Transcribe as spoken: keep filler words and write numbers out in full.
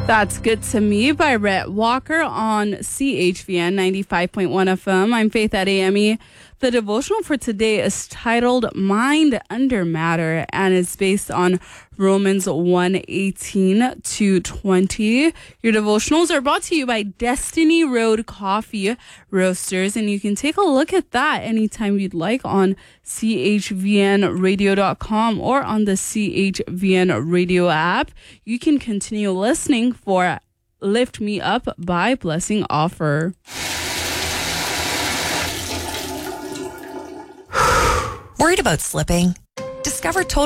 That's Good to Me by Rhett Walker on C H V N ninety-five point one F M. I'm Faith at A M E. The devotional for today is titled Mind Under Matter and is based on Romans one eighteen to twenty. Your devotionals are brought to you by Destiny Road Coffee Roasters, and you can take a look at that anytime you'd like on C H V N radio dot com or on the C H V N radio app. You can continue listening for Lift Me Up by Blessing Offer. Worried about slipping? Discover Total